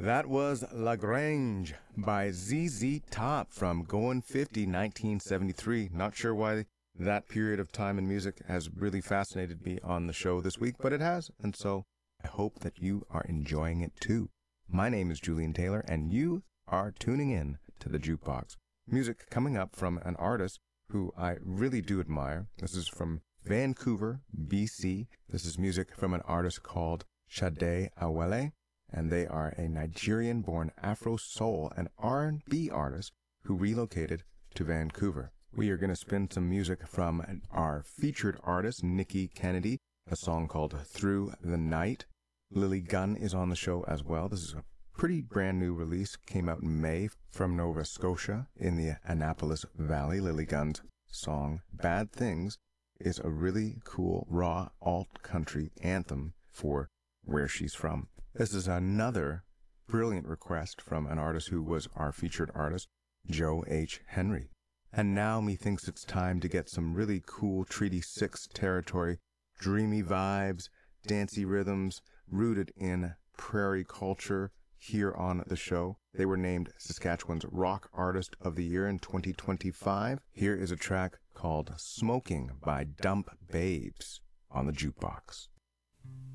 That was Lagrange by ZZ Top from Goin' 50, 1973. Not sure why that period of time in music has really fascinated me on the show this week, but it has, and so I hope that you are enjoying it too. My name is Julian Taylor, and you are tuning in to the Jukebox. Music coming up from an artist who I really do admire. This is from Vancouver, BC. This is music from an artist called Sade Awele, and they are a Nigerian-born Afro soul and R&B artist who relocated to Vancouver. We are going to spin some music from our featured artist, Nikki Kennedy, a song called Through the Night. Lily Gunn is on the show as well. This is a pretty brand new release, came out in May from Nova Scotia in the Annapolis Valley. Lily Gunn's song, Bad Things, is a really cool, raw, alt-country anthem for where she's from. This is another brilliant request from an artist who was our featured artist, Joe H. Henry. And now methinks it's time to get some really cool Treaty 6 territory, dreamy vibes, dancey rhythms, rooted in prairie culture here on the show. They were named Saskatchewan's Rock Artist of the Year in 2025. Here is a track called Smoking by Dump Babes on the Jukebox.